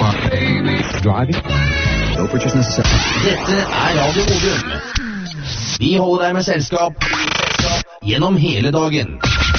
Driving. No purchase necessary. Dette Radio Modum. Vi holder deg med selskap gjennom hele dagen.